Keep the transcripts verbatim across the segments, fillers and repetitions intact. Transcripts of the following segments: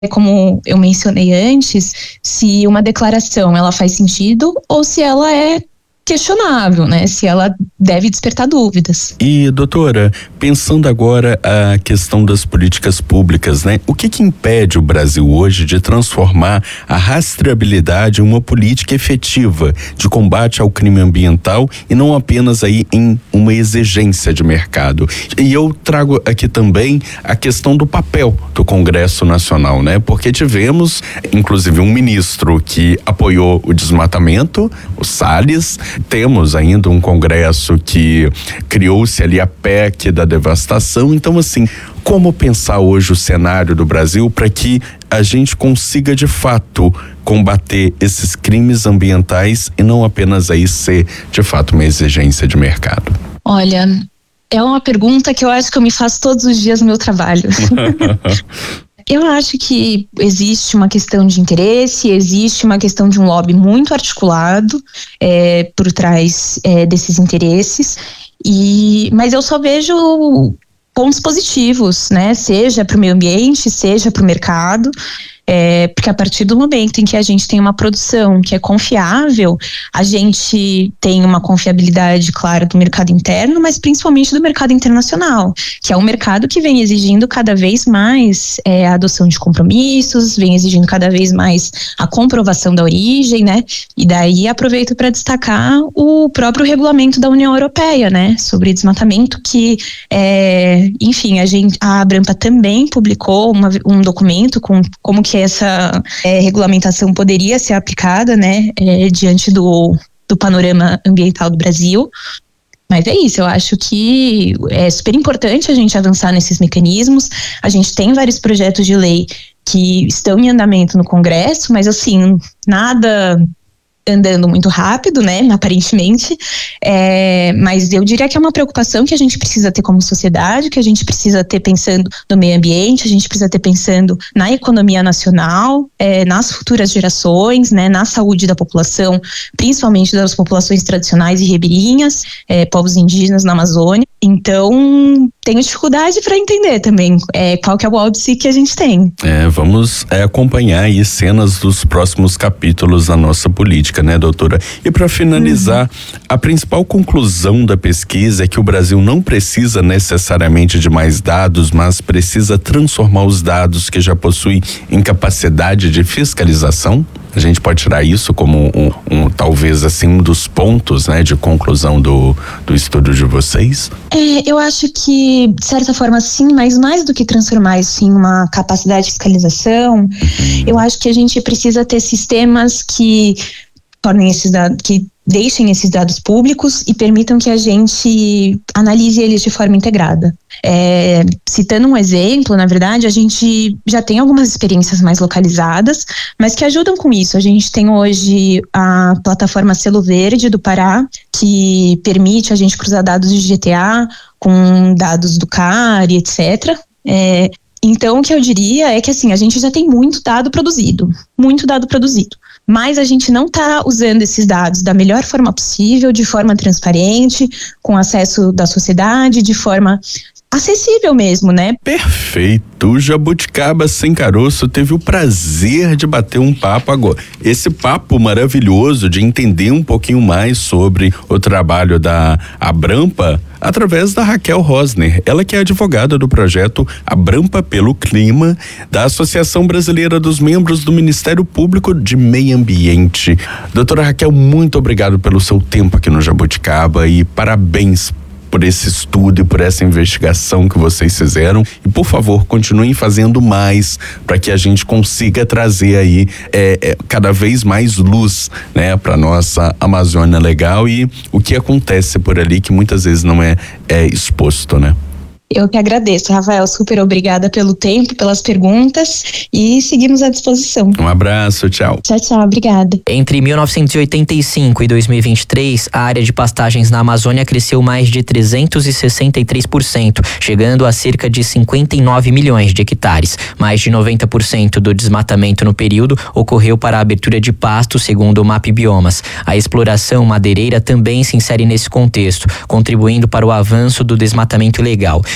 como eu mencionei antes, se uma declaração ela faz sentido ou se ela é questionável, né? Se ela deve despertar dúvidas. E, doutora, pensando agora a questão das políticas públicas, né? O que que impede o Brasil hoje de transformar a rastreabilidade em uma política efetiva de combate ao crime ambiental e não apenas aí em uma exigência de mercado? E eu trago aqui também a questão do papel do Congresso Nacional, né? Porque tivemos, inclusive, um ministro que apoiou o desmatamento, o Salles. Temos ainda um Congresso que criou-se ali a P E C da devastação. Então, assim, como pensar hoje o cenário do Brasil para que a gente consiga de fato combater esses crimes ambientais e não apenas aí ser de fato uma exigência de mercado? Olha, é uma pergunta que eu acho que eu me faço todos os dias no meu trabalho. Eu acho que existe uma questão de interesse, existe uma questão de um lobby muito articulado é, por trás é, desses interesses, e, mas eu só vejo pontos positivos, né? Seja para o meio ambiente, seja para o mercado. É, porque a partir do momento em que a gente tem uma produção que é confiável, a gente tem uma confiabilidade, claro, do mercado interno, mas principalmente do mercado internacional, que é um mercado que vem exigindo cada vez mais é, a adoção de compromissos, vem exigindo cada vez mais a comprovação da origem, né? E daí aproveito para destacar o próprio regulamento da União Europeia, né? Sobre desmatamento, que, é, enfim, a, gente, a Abrampa também publicou uma, um documento com como que essa é, regulamentação poderia ser aplicada, né, é, diante do, do panorama ambiental do Brasil. Mas é isso, eu acho que é super importante a gente avançar nesses mecanismos. A gente tem vários projetos de lei que estão em andamento no Congresso, mas assim, nada andando muito rápido, né, aparentemente, é, mas eu diria que é uma preocupação que a gente precisa ter como sociedade, que a gente precisa ter pensando no meio ambiente, a gente precisa ter pensando na economia nacional, é, nas futuras gerações, né, na saúde da população, principalmente das populações tradicionais e ribeirinhas, é, povos indígenas na Amazônia. Então, tenho dificuldade para entender também é, qual que é o óbice que a gente tem. É, vamos é, acompanhar aí cenas dos próximos capítulos da nossa política, né, doutora? E para finalizar, uhum. a principal conclusão da pesquisa é que o Brasil não precisa necessariamente de mais dados, mas precisa transformar os dados que já possui em capacidade de fiscalização. A gente pode tirar isso como um, um talvez assim um dos pontos, né, de conclusão do, do estudo de vocês? É, eu acho que de certa forma sim, mas mais do que transformar isso em uma capacidade de fiscalização, uhum. eu acho que a gente precisa ter sistemas que tornem esses dados, que deixem esses dados públicos e permitam que a gente analise eles de forma integrada. É, citando um exemplo, na verdade, a gente já tem algumas experiências mais localizadas, mas que ajudam com isso. A gente tem hoje a plataforma Selo Verde do Pará, que permite a gente cruzar dados de G T A com dados do C A R, etcétera. É, então, o que eu diria é que assim, a gente já tem muito dado produzido, muito dado produzido. Mas a gente não está usando esses dados da melhor forma possível, de forma transparente, com acesso da sociedade, de forma acessível mesmo, né? Perfeito. O Jabuticaba Sem Caroço teve o prazer de bater um papo agora. Esse papo maravilhoso de entender um pouquinho mais sobre o trabalho da Abrampa através da Raquel Rosner, ela que é advogada do projeto Abrampa pelo Clima, da Associação Brasileira dos Membros do Ministério Público de Meio Ambiente. Doutora Raquel, muito obrigado pelo seu tempo aqui no Jabuticaba e parabéns por esse estudo e por essa investigação que vocês fizeram, e por favor continuem fazendo mais para que a gente consiga trazer aí é, é, cada vez mais luz, né, para nossa Amazônia legal e o que acontece por ali que muitas vezes não é, é exposto, né? Eu que agradeço, Rafael, super obrigada pelo tempo, pelas perguntas e seguimos à disposição. Um abraço, tchau. Tchau, tchau, obrigada. Entre mil novecentos e oitenta e cinco e dois mil e vinte e três, a área de pastagens na Amazônia cresceu mais de trezentos e sessenta e três por cento, chegando a cerca de cinquenta e nove milhões de hectares. Mais de noventa por cento do desmatamento no período ocorreu para a abertura de pasto, segundo o Map Biomas. A exploração madeireira também se insere nesse contexto, contribuindo para o avanço do desmatamento ilegal.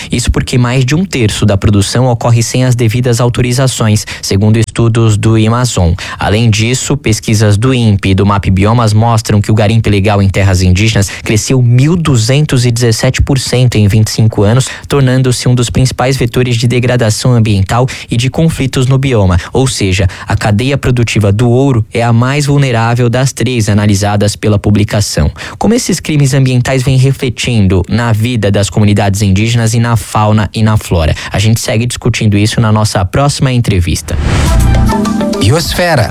Isso porque mais de um terço da produção ocorre sem as devidas autorizações, segundo estudos do Amazon. Além disso, pesquisas do INPE e do MapBiomas mostram que o garimpo ilegal em terras indígenas cresceu mil duzentos e dezessete por cento em vinte e cinco anos, tornando-se um dos principais vetores de degradação ambiental e de conflitos no bioma. Ou seja, a cadeia produtiva do ouro é a mais vulnerável das três analisadas pela publicação. Como esses crimes ambientais vêm refletindo na vida das comunidades indígenas e na fauna e na flora? A gente segue discutindo isso na nossa próxima entrevista. Biosfera.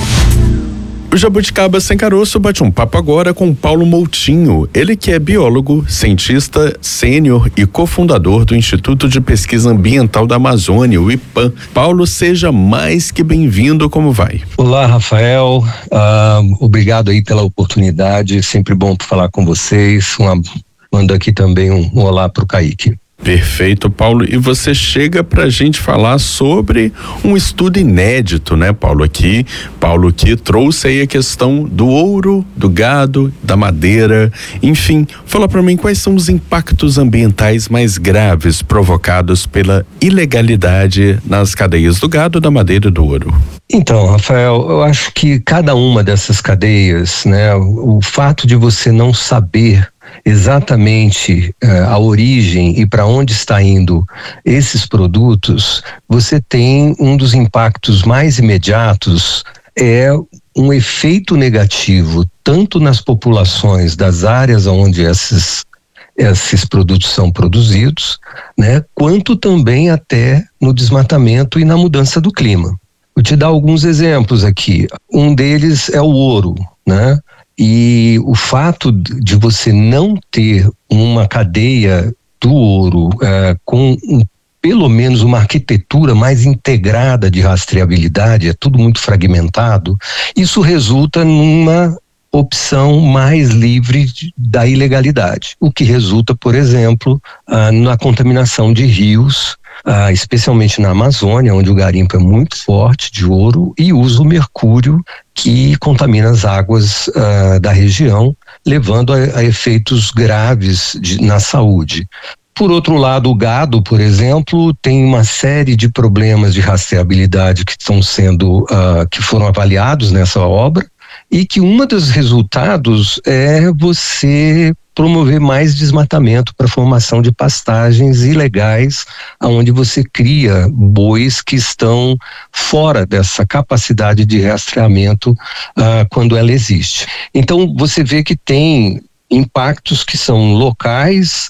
O Jabuticaba Sem Caroço bate um papo agora com Paulo Moutinho, ele que é biólogo, cientista sênior e cofundador do Instituto de Pesquisa Ambiental da Amazônia, o IPAM. Paulo, seja mais que bem-vindo, como vai? Olá, Rafael, uh, obrigado aí pela oportunidade, sempre bom falar com vocês. Uma, mando aqui também um, um olá pro Kaique. Perfeito, Paulo. E você chega pra gente falar sobre um estudo inédito, né, Paulo? Aqui, Paulo que trouxe aí a questão do ouro, do gado, da madeira, enfim, fala pra mim quais são os impactos ambientais mais graves provocados pela ilegalidade nas cadeias do gado, da madeira e do ouro. Então, Rafael, eu acho que cada uma dessas cadeias, né, o fato de você não saber exatamente uh, a origem e para onde está indo esses produtos, você tem um dos impactos mais imediatos, é um efeito negativo tanto nas populações das áreas onde esses esses produtos são produzidos, né, quanto também até no desmatamento e na mudança do clima. Vou te dar alguns exemplos aqui. Um deles é o ouro, né? E o fato de você não ter uma cadeia do ouro é, com um, pelo menos uma arquitetura mais integrada de rastreabilidade, é tudo muito fragmentado, isso resulta numa opção mais livre de, da ilegalidade, o que resulta, por exemplo, ah, na contaminação de rios, ah, especialmente na Amazônia, onde o garimpo é muito forte de ouro e usa o mercúrio que contamina as águas ah, da região, levando a, a efeitos graves de, na saúde. Por outro lado, o gado, por exemplo, tem uma série de problemas de rastreabilidade que estão sendo, uh, que foram avaliados nessa obra, e que um dos resultados é você promover mais desmatamento para a formação de pastagens ilegais, onde você cria bois que estão fora dessa capacidade de rastreamento uh, quando ela existe. Então você vê que tem impactos que são locais,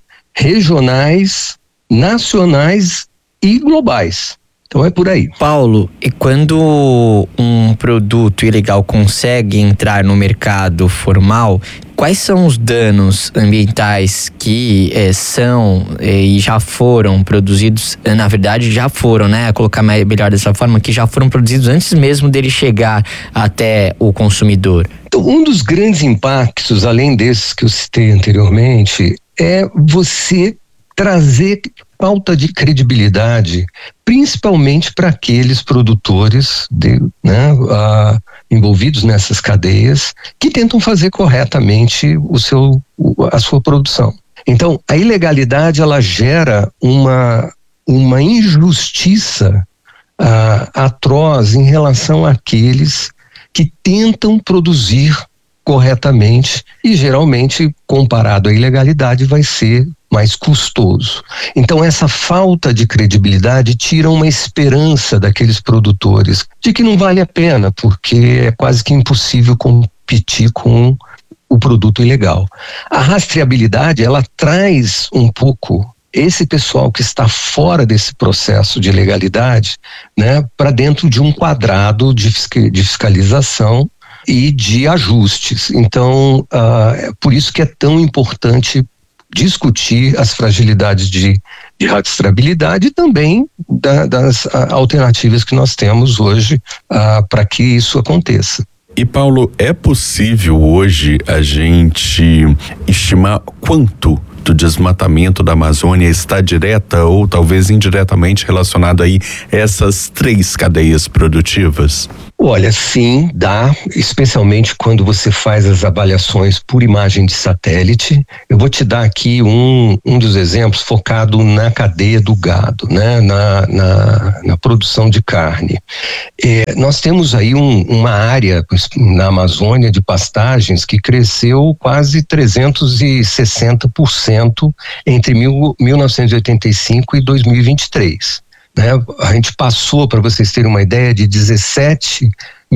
regionais, nacionais e globais. Então é por aí. Paulo, e quando um produto ilegal consegue entrar no mercado formal, quais são os danos ambientais que eh, são eh, e já foram produzidos, na verdade já foram, né, a colocar melhor dessa forma, que já foram produzidos antes mesmo dele chegar até o consumidor? Então, um dos grandes impactos, além desses que eu citei anteriormente, é você trazer falta de credibilidade, principalmente para aqueles produtores de, né, uh, envolvidos nessas cadeias que tentam fazer corretamente o seu, a sua produção. Então, a ilegalidade ela gera uma, uma injustiça uh, atroz em relação àqueles que tentam produzir corretamente e geralmente, comparado à ilegalidade, vai ser mais custoso. Então essa falta de credibilidade tira uma esperança daqueles produtores de que não vale a pena, porque é quase que impossível competir com o produto ilegal. A rastreabilidade, ela traz um pouco esse pessoal que está fora desse processo de legalidade, né, para dentro de um quadrado de, de fiscalização e de ajustes. Então, uh, é por isso que é tão importante discutir as fragilidades de, de rastreabilidade e também da, das uh, alternativas que nós temos hoje uh, para que isso aconteça. E Paulo, é possível hoje a gente estimar quanto do desmatamento da Amazônia está direta ou talvez indiretamente relacionado aí a essas três cadeias produtivas? Olha, sim, dá, especialmente quando você faz as avaliações por imagem de satélite. Eu vou te dar aqui um, um dos exemplos focado na cadeia do gado, né? na, na, na produção de carne. É, nós temos aí um, uma área na Amazônia de pastagens que cresceu quase trezentos e sessenta por cento entre mil, mil novecentos e oitenta e cinco e dois mil e vinte e três. Né? A gente passou, para vocês terem uma ideia, de dezessete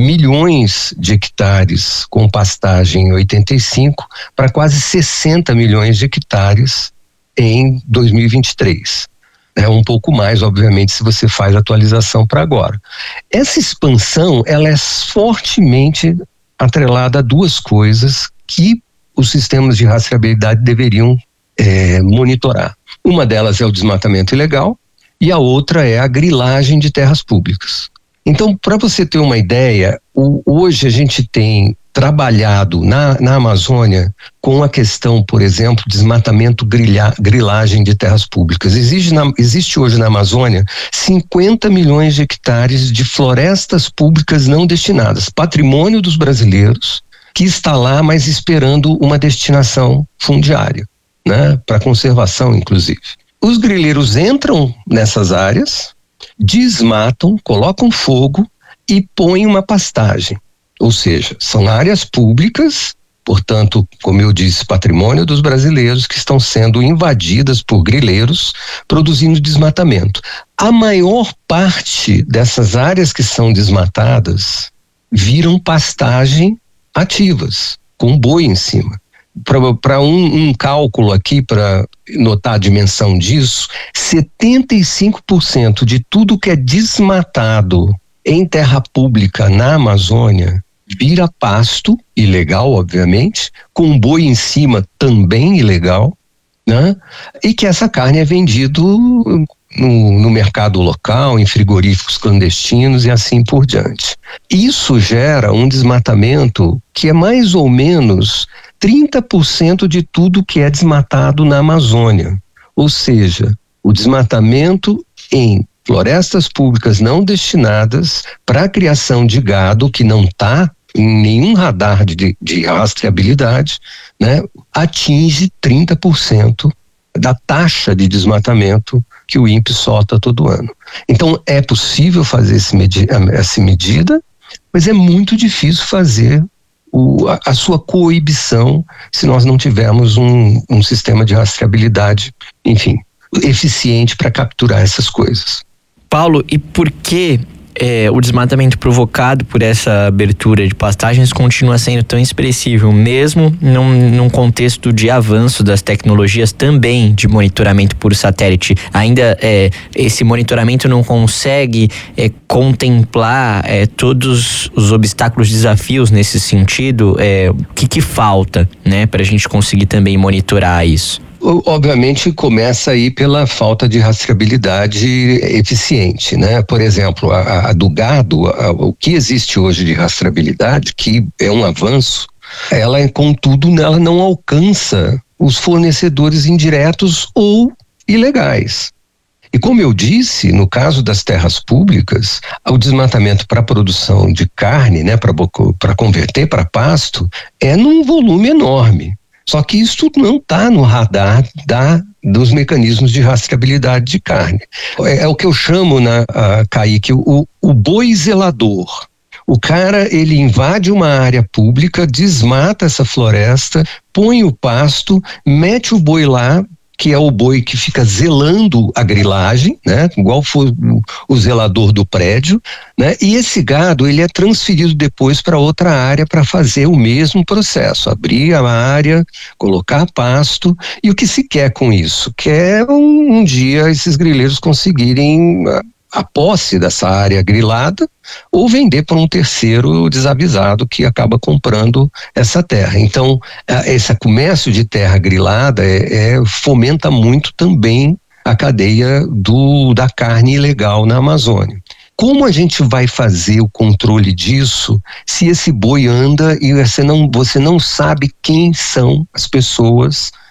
milhões de hectares com pastagem em oitenta e cinco para quase sessenta milhões de hectares em dois mil e vinte e três. É um pouco mais, obviamente, se você faz a atualização para agora. Essa expansão, ela é fortemente atrelada a duas coisas que os sistemas de rastreabilidade deveriam é, monitorar. Uma delas é o desmatamento ilegal, e a outra é a grilagem de terras públicas. Então, para você ter uma ideia, o, hoje a gente tem trabalhado na, na Amazônia com a questão, por exemplo, desmatamento, grilha, grilagem de terras públicas. Existe, na, existe hoje na Amazônia cinquenta milhões de hectares de florestas públicas não destinadas, patrimônio dos brasileiros, que está lá, mas esperando uma destinação fundiária, né, para conservação, inclusive. Os grileiros entram nessas áreas, desmatam, colocam fogo e põem uma pastagem. Ou seja, são áreas públicas, portanto, como eu disse, patrimônio dos brasileiros que estão sendo invadidas por grileiros, produzindo desmatamento. A maior parte dessas áreas que são desmatadas viram pastagem ativas, com boi em cima. Para um, um cálculo aqui, para notar a dimensão disso, setenta e cinco por cento de tudo que é desmatado em terra pública na Amazônia vira pasto, ilegal, obviamente, com boi em cima, também ilegal, né? E que essa carne é vendida no, no mercado local, em frigoríficos clandestinos e assim por diante. Isso gera um desmatamento que é mais ou menos trinta por cento de tudo que é desmatado na Amazônia. Ou seja, o desmatamento em florestas públicas não destinadas para a criação de gado, que não está em nenhum radar de, de rastreabilidade, né, atinge trinta por cento da taxa de desmatamento que o INPE solta todo ano. Então, é possível fazer esse medi- essa medida, mas é muito difícil fazer O, a, a sua coibição se nós não tivermos um, um sistema de rastreabilidade, enfim, eficiente para capturar essas coisas. Paulo, e por que é, o desmatamento provocado por essa abertura de pastagens continua sendo tão expressivo, mesmo num, num contexto de avanço das tecnologias também de monitoramento por satélite? Ainda é, esse monitoramento não consegue é, contemplar é, todos os obstáculos, desafios nesse sentido? É, o que, que falta, né, para a gente conseguir também monitorar isso? Obviamente começa aí pela falta de rastreabilidade eficiente, né? Por exemplo, a, a do gado, a, o que existe hoje de rastreabilidade, que é um avanço, ela, contudo, ela não alcança os fornecedores indiretos ou ilegais. E como eu disse, no caso das terras públicas, o desmatamento para a produção de carne, né, para converter para pasto, é num volume enorme. Só que isso não está no radar da, dos mecanismos de rastreabilidade de carne. É, é o que eu chamo, na, a, Kaique, o, o boi zelador. O cara, ele invade uma área pública, desmata essa floresta, põe o pasto, mete o boi lá, que é o boi que fica zelando a grilagem, né? Igual foi o, o zelador do prédio, né? E esse gado, ele é transferido depois para outra área para fazer o mesmo processo, abrir a área, colocar pasto. E o que se quer com isso? Quer um, um dia esses grileiros conseguirem a, a posse dessa área grilada ou vender para um terceiro desavisado que acaba comprando essa terra. Então, esse comércio de terra grilada é, é, fomenta muito também a cadeia do, da carne ilegal na Amazônia. Como a gente vai fazer o controle disso se esse boi anda e você não, você não sabe quem são as pessoas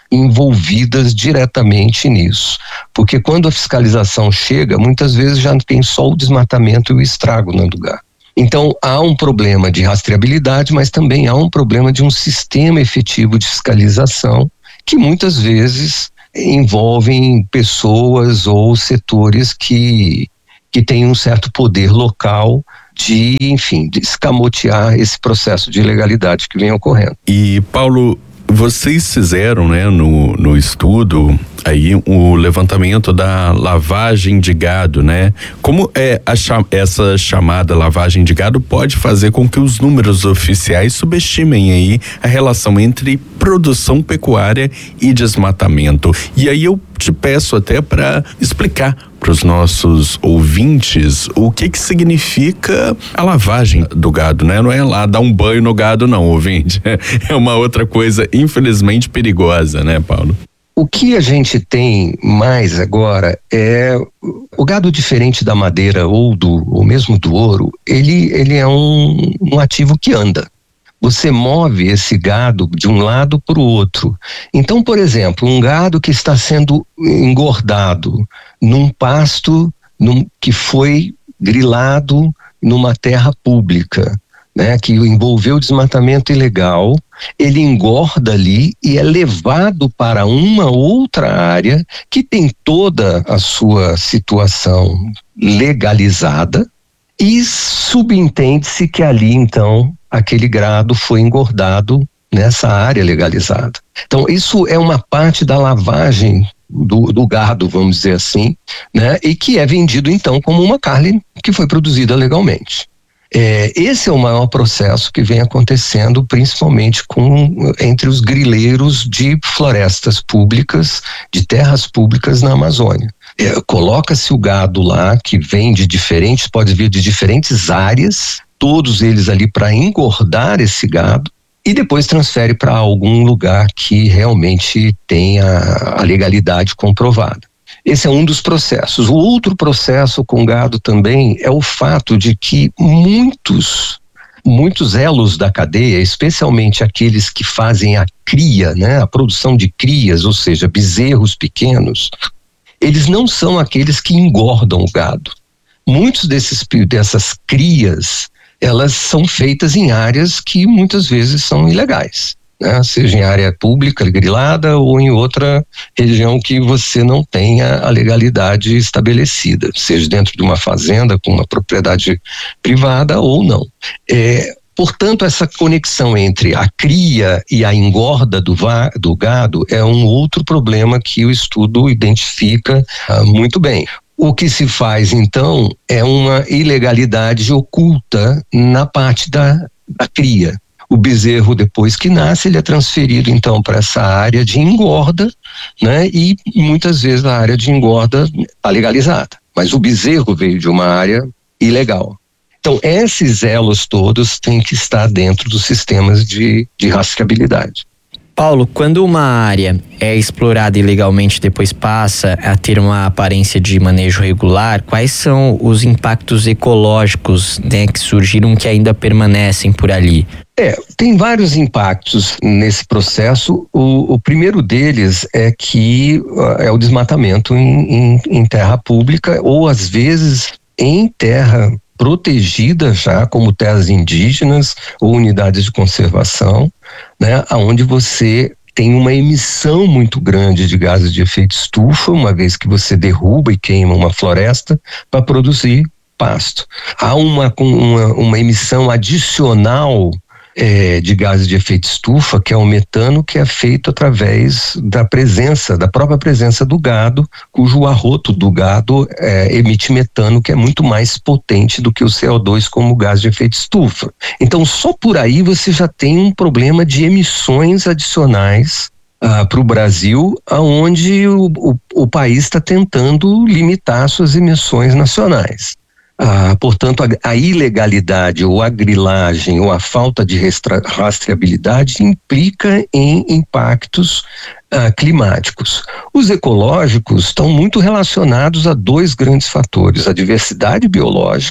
envolvidas diretamente nisso, porque quando a fiscalização chega, muitas vezes já tem só o desmatamento e o estrago no lugar. Então há um problema de rastreabilidade, mas também há um problema de um sistema efetivo de fiscalização que muitas vezes envolvem pessoas ou setores que, que têm um certo poder local de, enfim, de escamotear esse processo de ilegalidade que vem ocorrendo. E Paulo, vocês fizeram, né, no, no estudo aí o levantamento da lavagem de gado, né? Como é a, essa chamada lavagem de gado pode fazer com que os números oficiais subestimem aí a relação entre produção pecuária e desmatamento? E aí eu te peço até para explicar para os nossos ouvintes o que que significa a lavagem do gado, né? Não é lá dar um banho no gado não, ouvinte. É uma outra coisa infelizmente perigosa, né, Paulo? O que a gente tem mais agora é o gado, diferente da madeira ou do ou mesmo do ouro, ele, ele é um, um ativo que anda. Você move esse gado de um lado para o outro. Então, por exemplo, um gado que está sendo engordado num pasto num, que foi grilado numa terra pública, né, que envolveu desmatamento ilegal, ele engorda ali e é levado para uma outra área que tem toda a sua situação legalizada e subentende-se que ali então aquele gado foi engordado nessa área legalizada. Então isso é uma parte da lavagem do, do gado, vamos dizer assim, né, e que é vendido então como uma carne que foi produzida legalmente. É, esse é o maior processo que vem acontecendo, principalmente com, entre os grileiros de florestas públicas, de terras públicas na Amazônia. É, coloca-se o gado lá, que vem de diferentes, pode vir de diferentes áreas, todos eles ali para engordar esse gado, e depois transfere para algum lugar que realmente tenha a legalidade comprovada. Esse é um dos processos. O outro processo com gado também é o fato de que muitos, muitos elos da cadeia, especialmente aqueles que fazem a cria, né, a produção de crias, ou seja, bezerros pequenos, eles não são aqueles que engordam o gado. Muitos desses, dessas crias, elas são feitas em áreas que muitas vezes são ilegais. Né, seja em área pública, grilada, ou em outra região que você não tenha a legalidade estabelecida, seja dentro de uma fazenda com uma propriedade privada ou não. É, portanto, essa conexão entre a cria e a engorda do, va- do gado é um outro problema que o estudo identifica ah, muito bem. O que se faz, então, é uma ilegalidade oculta na parte da, da cria. O bezerro, depois que nasce, ele é transferido então para essa área de engorda, né? E muitas vezes a área de engorda está legalizada, mas o bezerro veio de uma área ilegal. Então esses elos todos têm que estar dentro dos sistemas de, de rastreabilidade. Paulo, quando uma área é explorada ilegalmente e depois passa a ter uma aparência de manejo regular, quais são os impactos ecológicos, né, que surgiram que ainda permanecem por ali? É, tem vários impactos nesse processo. O, o primeiro deles é que uh, é o desmatamento em, em, em terra pública ou às vezes em terra protegida já como terras indígenas ou unidades de conservação, né, aonde você tem uma emissão muito grande de gases de efeito estufa, uma vez que você derruba e queima uma floresta para produzir pasto. Há uma, uma, uma emissão adicional É, de gases de efeito estufa, que é o metano, que é feito através da presença, da própria presença do gado, cujo arroto do gado é, emite metano, que é muito mais potente do que o C O dois como gás de efeito estufa. Então, só por aí você já tem um problema de emissões adicionais ah, para o Brasil, aonde o, o, o país está tentando limitar suas emissões nacionais. Ah, portanto, a, a ilegalidade ou a grilagem ou a falta de restra, rastreabilidade implica em impactos ah, climáticos. Os ecológicos estão muito relacionados a dois grandes fatores: a diversidade biológica,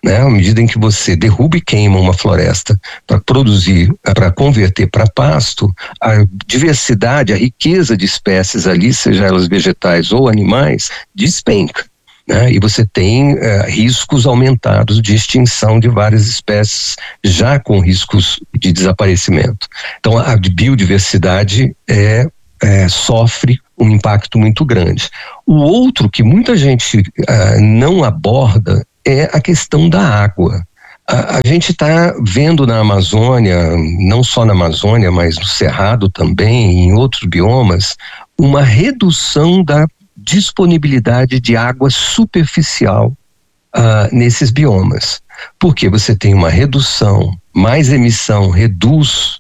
né? À medida em que você derruba e queima uma floresta para produzir, para converter para pasto, a diversidade, a riqueza de espécies ali, seja elas vegetais ou animais, despenca, né? E você tem uh, riscos aumentados de extinção de várias espécies, já com riscos de desaparecimento. Então a biodiversidade é, é, sofre um impacto muito grande. O outro que muita gente uh, não aborda é a questão da água. A, a gente está vendo na Amazônia, não só na Amazônia, mas no Cerrado também, em outros biomas, uma redução da disponibilidade de água superficial uh, nesses biomas. Porque você tem uma redução, mais emissão reduz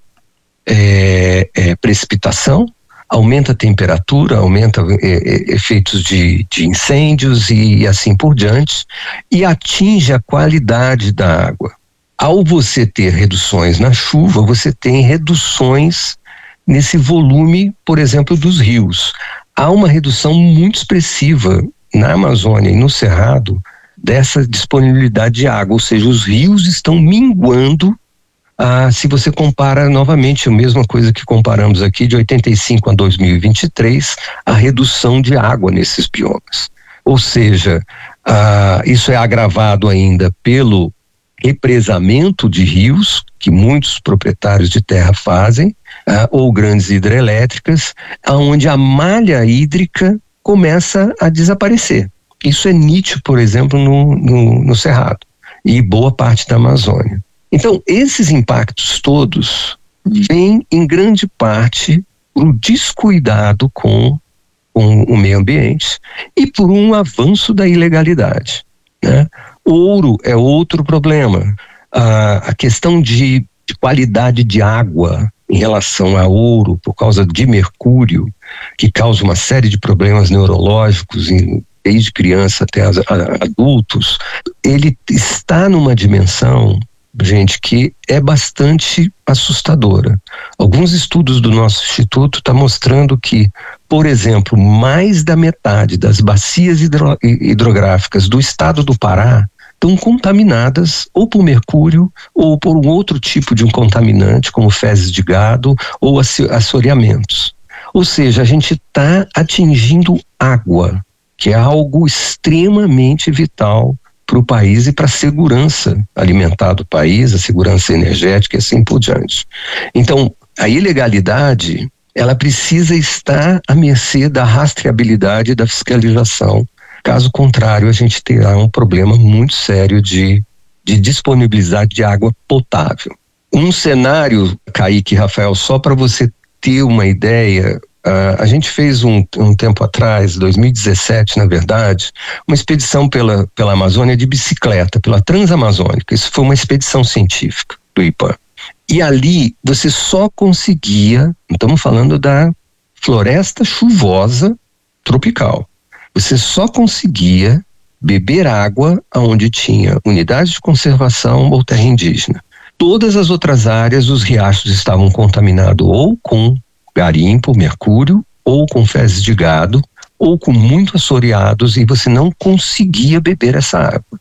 é, é, precipitação, aumenta a temperatura, aumenta é, efeitos de, de incêndios e, e assim por diante, e atinge a qualidade da água. Ao você ter reduções na chuva, você tem reduções nesse volume, por exemplo, dos rios. Há uma redução muito expressiva na Amazônia e no Cerrado dessa disponibilidade de água, ou seja, os rios estão minguando. Ah, se você compara novamente a mesma coisa que comparamos aqui de oitenta e cinco a dois mil e vinte e três, a redução de água nesses biomas. Ou seja, ah, isso é agravado ainda pelo represamento de rios, que muitos proprietários de terra fazem, ah, ou grandes hidrelétricas, onde a malha hídrica começa a desaparecer. Isso é nítido, por exemplo, no, no, no Cerrado e boa parte da Amazônia. Então, esses impactos todos vêm em grande parte por um descuidado com, com o meio ambiente e por um avanço da ilegalidade, né? Ouro é outro problema. Ah, a questão de, de qualidade de água em relação a ouro, por causa de mercúrio, que causa uma série de problemas neurológicos em, desde criança até as, a, adultos, ele está numa dimensão, gente, que é bastante assustadora. Alguns estudos do nosso instituto estão mostrando que, por exemplo, mais da metade das bacias hidro, hidrográficas do estado do Pará estão contaminadas ou por mercúrio ou por um outro tipo de um contaminante, como fezes de gado ou assoreamentos. Ou seja, a gente está atingindo água, que é algo extremamente vital para o país e para a segurança alimentar do país, a segurança energética e assim por diante. Então, a ilegalidade, ela precisa estar à mercê da rastreabilidade e da fiscalização. Caso contrário, a gente terá um problema muito sério de, de disponibilidade de água potável. Um cenário, Kaique e Rafael, só para você ter uma ideia, Uh, a gente fez um, um tempo atrás, dois mil e dezessete, na verdade, uma expedição pela, pela Amazônia de bicicleta, pela Transamazônica. Isso foi uma expedição científica do I P A M. E ali você só conseguia, estamos falando da floresta chuvosa tropical, você só conseguia beber água onde tinha unidades de conservação ou terra indígena. Todas as outras áreas, os riachos estavam contaminados ou com garimpo, mercúrio, ou com fezes de gado, ou com muito assoreados, e você não conseguia beber essa água.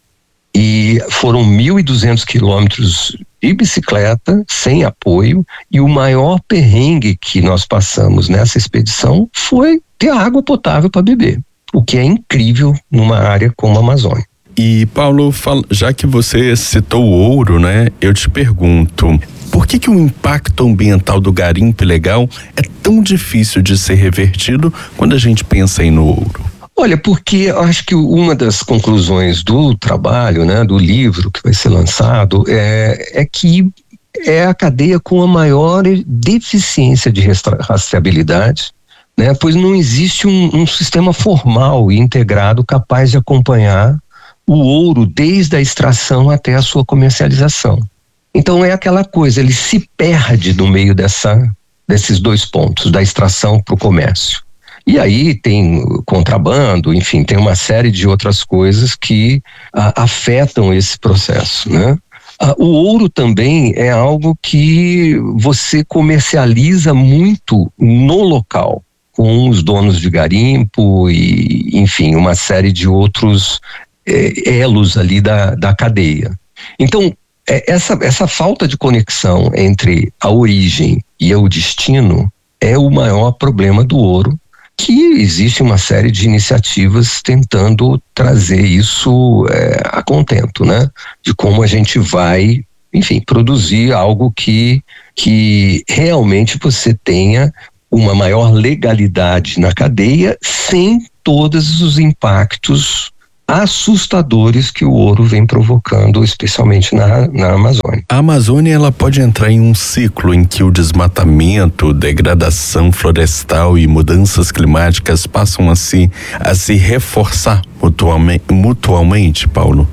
E foram mil e duzentos quilômetros de bicicleta, sem apoio, e o maior perrengue que nós passamos nessa expedição foi ter água potável para beber, o que é incrível numa área como a Amazônia. E Paulo, já que você citou o ouro, né, eu te pergunto, por que que o impacto ambiental do garimpo ilegal é tão difícil de ser revertido quando a gente pensa aí no ouro? Olha, porque eu acho que uma das conclusões do trabalho, né, do livro que vai ser lançado, é, é que é a cadeia com a maior deficiência de rastreabilidade, né, pois não existe um, um sistema formal e integrado capaz de acompanhar o ouro desde a extração até a sua comercialização. Então é aquela coisa, ele se perde no meio dessa, desses dois pontos, da extração para o comércio. E aí tem contrabando, enfim, tem uma série de outras coisas que a, afetam esse processo, né? A, o ouro também é algo que você comercializa muito no local, com os donos de garimpo e, enfim, uma série de outros é, elos ali da, da cadeia. Então, é, essa, essa falta de conexão entre a origem e o destino é o maior problema do ouro, que existe uma série de iniciativas tentando trazer isso é, a contento, né? De como a gente vai, enfim, produzir algo que, que realmente você tenha uma maior legalidade na cadeia sem todos os impactos assustadores que o ouro vem provocando, especialmente na, na Amazônia. A Amazônia, ela pode entrar em um ciclo em que o desmatamento, degradação florestal e mudanças climáticas passam a se, a se reforçar mutuamente, mutuamente, Paulo?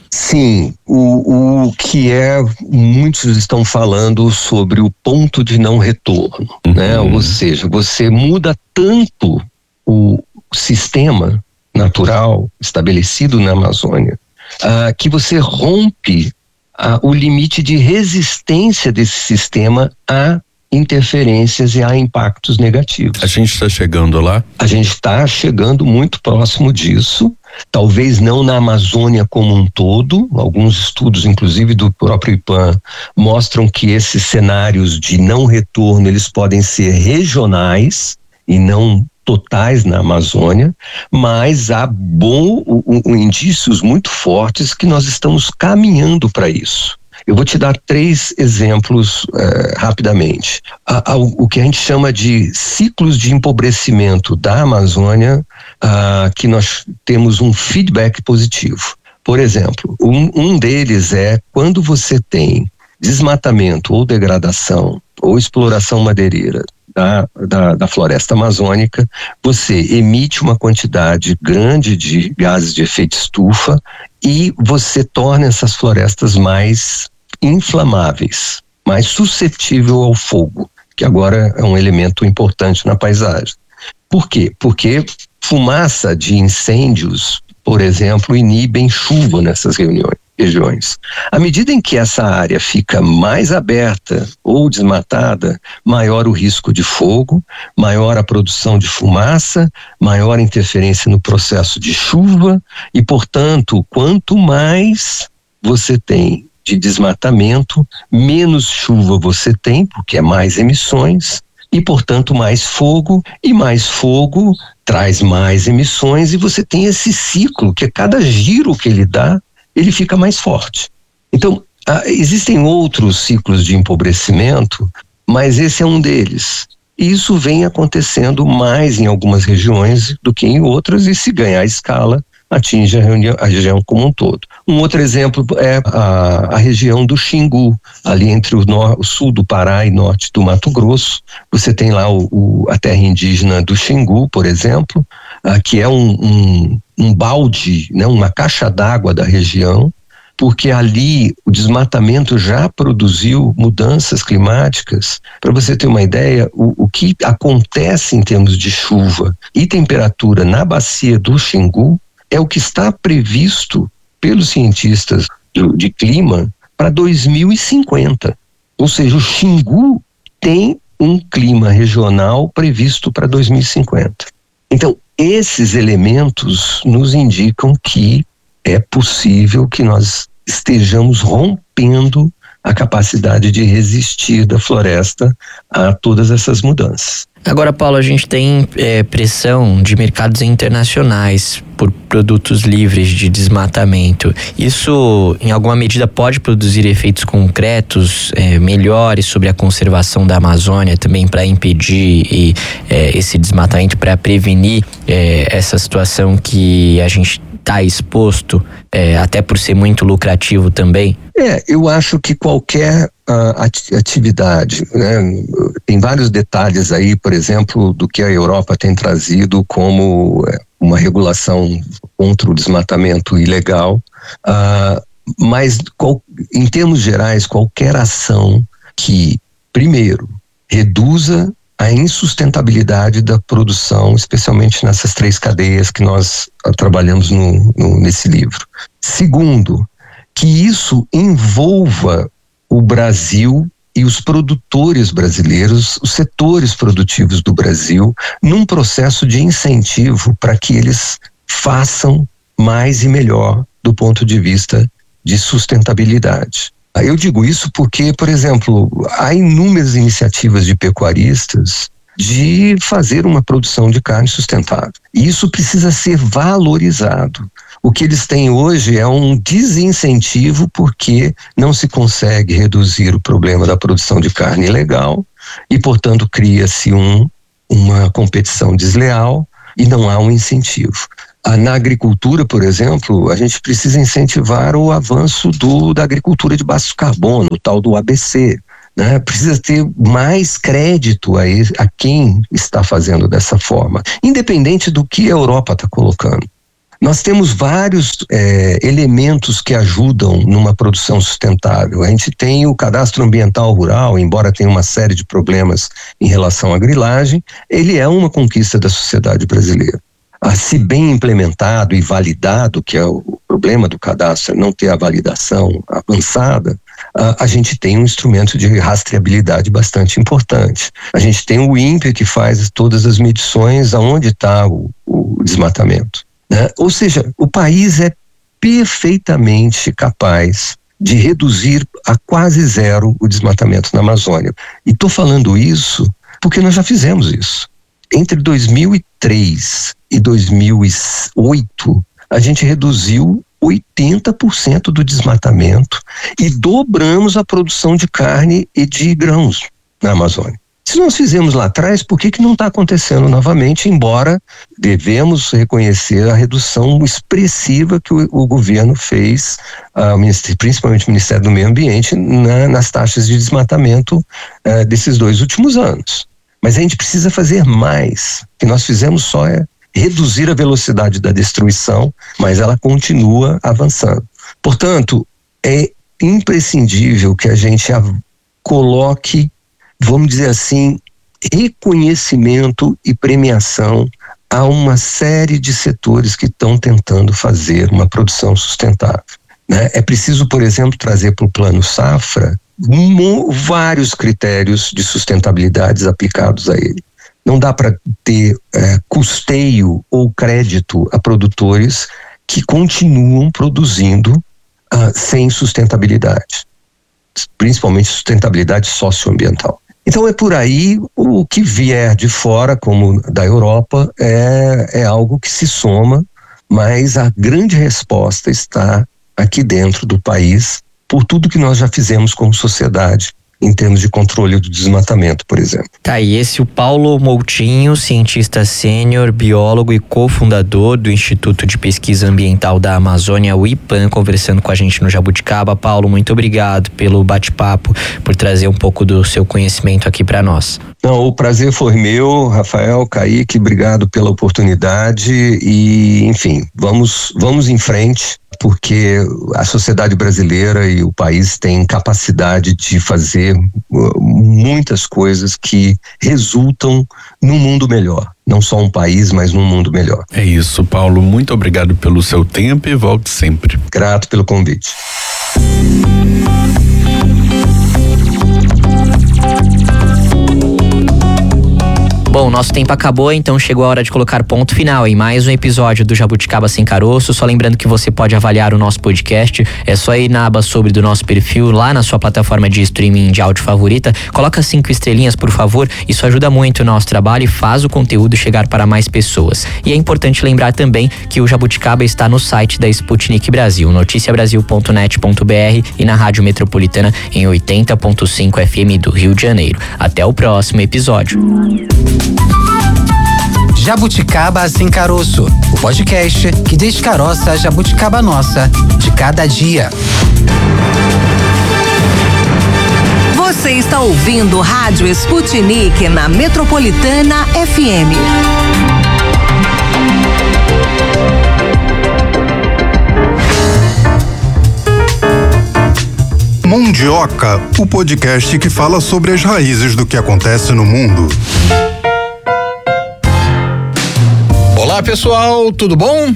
Sim, o, o que é, muitos estão falando sobre o ponto de não retorno, uhum. né? Ou seja, você muda tanto o sistema natural estabelecido na Amazônia, uh, que você rompe uh, o limite de resistência desse sistema a interferências e a impactos negativos. A gente está chegando lá? A gente está chegando muito próximo disso, talvez não na Amazônia como um todo. Alguns estudos, inclusive do próprio IPAM, mostram que esses cenários de não retorno, eles podem ser regionais e não totais na Amazônia, mas há bom, um, um, indícios muito fortes que nós estamos caminhando para isso. Eu vou te dar três exemplos eh, rapidamente. A, a, o que a gente chama de ciclos de empobrecimento da Amazônia, ah, que nós temos um feedback positivo. Por exemplo, um, um deles é quando você tem desmatamento ou degradação ou exploração madeireira Da, da, da floresta amazônica, você emite uma quantidade grande de gases de efeito estufa e você torna essas florestas mais inflamáveis, mais suscetível ao fogo, que agora é um elemento importante na paisagem. Por quê? Porque fumaça de incêndios, por exemplo, inibem chuva nessas reuniões. regiões. À medida em que essa área fica mais aberta ou desmatada, maior o risco de fogo, maior a produção de fumaça, maior a interferência no processo de chuva e, portanto, quanto mais você tem de desmatamento, menos chuva você tem, porque é mais emissões e, portanto, mais fogo, e mais fogo traz mais emissões e você tem esse ciclo que a cada giro que ele dá, ele fica mais forte. Então, ah, existem outros ciclos de empobrecimento, mas esse é um deles. E isso vem acontecendo mais em algumas regiões do que em outras, e se ganhar escala, atinge a, reunião, a região como um todo. Um outro exemplo é a, a região do Xingu, ali entre o, nor, o sul do Pará e norte do Mato Grosso. Você tem lá o, o, a terra indígena do Xingu, por exemplo, ah, que é um, um um balde, né, uma caixa d'água da região, porque ali o desmatamento já produziu mudanças climáticas. Para você ter uma ideia, o, o que acontece em termos de chuva e temperatura na bacia do Xingu é o que está previsto pelos cientistas de, de clima para dois mil e cinquenta. Ou seja, o Xingu tem um clima regional previsto para dois mil e cinquenta. Então, esses elementos nos indicam que é possível que nós estejamos rompendo a capacidade de resistir da floresta a todas essas mudanças. Agora, Paulo, a gente tem é, pressão de mercados internacionais por produtos livres de desmatamento. Isso, em alguma medida, pode produzir efeitos concretos é, melhores sobre a conservação da Amazônia, também para impedir e, é, esse desmatamento, para prevenir é, essa situação que a gente está exposto, é, até por ser muito lucrativo também? É, eu acho que qualquer uh, atividade, né, tem vários detalhes aí, por exemplo, do que a Europa tem trazido como uma regulação contra o desmatamento ilegal, uh, mas qual, em termos gerais, qualquer ação que, primeiro, reduza a insustentabilidade da produção, especialmente nessas três cadeias que nós uh, trabalhamos no, no, nesse livro. Segundo, que isso envolva o Brasil e os produtores brasileiros, os setores produtivos do Brasil, num processo de incentivo para que eles façam mais e melhor do ponto de vista de sustentabilidade. Eu digo isso porque, por exemplo, há inúmeras iniciativas de pecuaristas de fazer uma produção de carne sustentável. E isso precisa ser valorizado. O que eles têm hoje é um desincentivo porque não se consegue reduzir o problema da produção de carne ilegal e, portanto, cria-se um, uma competição desleal e não há um incentivo. Na agricultura, por exemplo, a gente precisa incentivar o avanço do, da agricultura de baixo carbono, o tal do A B C. Né? Precisa ter mais crédito a, a quem está fazendo dessa forma, independente do que a Europa está colocando. Nós temos vários é, elementos que ajudam numa produção sustentável. A gente tem o cadastro ambiental rural, embora tenha uma série de problemas em relação à grilagem, ele é uma conquista da sociedade brasileira. Ah, se bem implementado e validado, que é o problema do cadastro, não ter a validação avançada, ah, a gente tem um instrumento de rastreabilidade bastante importante. A gente tem o INPE que faz todas as medições aonde está o, o desmatamento. Né? Ou seja, o país é perfeitamente capaz de reduzir a quase zero o desmatamento na Amazônia. E estou falando isso porque nós já fizemos isso. Entre dois mil e três e dois mil e oito, a gente reduziu oitenta por cento do desmatamento e dobramos a produção de carne e de grãos na Amazônia. Se nós fizemos lá atrás, por que que não está acontecendo novamente, embora devemos reconhecer a redução expressiva que o, o governo fez, uh, principalmente o Ministério do Meio Ambiente, na, nas taxas de desmatamento uh, desses dois últimos anos. Mas a gente precisa fazer mais. O que nós fizemos só é reduzir a velocidade da destruição, mas ela continua avançando. Portanto, é imprescindível que a gente coloque, vamos dizer assim, reconhecimento e premiação a uma série de setores que estão tentando fazer uma produção sustentável. Né? É preciso, por exemplo, trazer para o Plano Safra vários critérios de sustentabilidade aplicados a ele. Não dá para ter é, custeio ou crédito a produtores que continuam produzindo ah, sem sustentabilidade, principalmente sustentabilidade socioambiental. Então é por aí, o que vier de fora, como da Europa, é, é algo que se soma, mas a grande resposta está aqui dentro do país, por tudo que nós já fizemos como sociedade, em termos de controle do desmatamento, por exemplo. Tá, e esse o Paulo Moutinho, cientista sênior, biólogo e cofundador do Instituto de Pesquisa Ambiental da Amazônia, o IPAM, conversando com a gente no Jabuticaba. Paulo, muito obrigado pelo bate-papo, por trazer um pouco do seu conhecimento aqui para nós. Não, o prazer foi meu, Rafael, Kaique, obrigado pela oportunidade e, enfim, vamos, vamos em frente, porque a sociedade brasileira e o país têm capacidade de fazer muitas coisas que resultam num mundo melhor. Não só um país, mas num mundo melhor. É isso, Paulo. Muito obrigado pelo seu tempo e volte sempre. Grato pelo convite. Bom, nosso tempo acabou, então chegou a hora de colocar ponto final em mais um episódio do Jabuticaba Sem Caroço. Só lembrando que você pode avaliar o nosso podcast, é só ir na aba sobre do nosso perfil, lá na sua plataforma de streaming de áudio favorita, coloca cinco estrelinhas, por favor, isso ajuda muito o nosso trabalho e faz o conteúdo chegar para mais pessoas. E é importante lembrar também que o Jabuticaba está no site da Sputnik Brasil, noticia brasil ponto net ponto b r e na Rádio Metropolitana em oitenta ponto cinco F M do Rio de Janeiro. Até o próximo episódio. Jabuticaba Sem Caroço, o podcast que descaroça a jabuticaba nossa de cada dia. Você está ouvindo Rádio Sputnik na Metropolitana F M. Mundioca, o podcast que fala sobre as raízes do que acontece no mundo. Olá pessoal, tudo bom?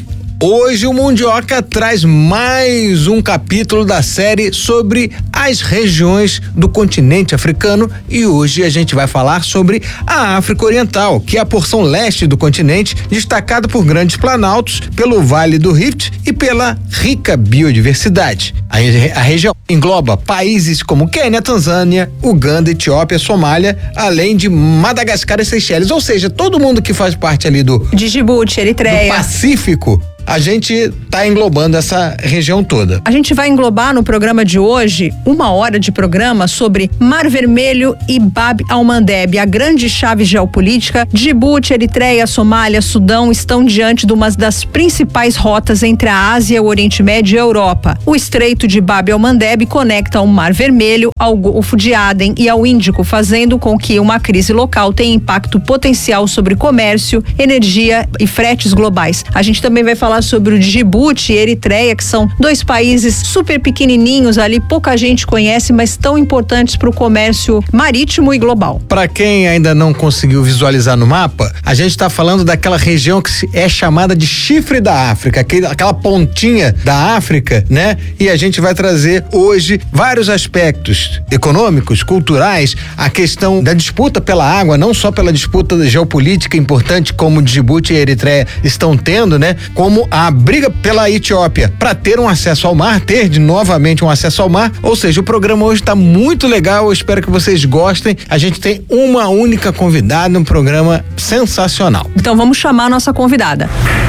Hoje o Mundioca traz mais um capítulo da série sobre as regiões do continente africano e hoje a gente vai falar sobre a África Oriental, que é a porção leste do continente, destacada por grandes planaltos, pelo Vale do Rift e pela rica biodiversidade. A, a região engloba países como Quênia, Tanzânia, Uganda, Etiópia, Somália, além de Madagascar e Seychelles, ou seja, todo mundo que faz parte ali do de Djibouti, Eritreia, do Pacífico. A gente tá englobando essa região toda. A gente vai englobar no programa de hoje uma hora de programa sobre Mar Vermelho e Bab al-Mandeb, a grande chave geopolítica. Djibouti, Eritreia, Somália, Sudão estão diante de uma das principais rotas entre a Ásia, o Oriente Médio e a Europa. O Estreito de Bab al-Mandeb conecta o Mar Vermelho ao Golfo de Aden e ao Índico, fazendo com que uma crise local tenha impacto potencial sobre comércio, energia e fretes globais. A gente também vai falar sobre o Djibouti e Eritreia, que são dois países super pequenininhos ali, pouca gente conhece, mas tão importantes para o comércio marítimo e global. Para quem ainda não conseguiu visualizar no mapa, a gente está falando daquela região que é chamada de chifre da África, aquela pontinha da África, né? E a gente vai trazer hoje vários aspectos econômicos, culturais, a questão da disputa pela água, não só pela disputa geopolítica importante como Djibouti e Eritreia estão tendo, né? Como a briga pela Etiópia para ter um acesso ao mar, ter de novamente um acesso ao mar. Ou seja, o programa hoje está muito legal, eu espero que vocês gostem. A gente tem uma única convidada, um programa sensacional. Então vamos chamar a nossa convidada.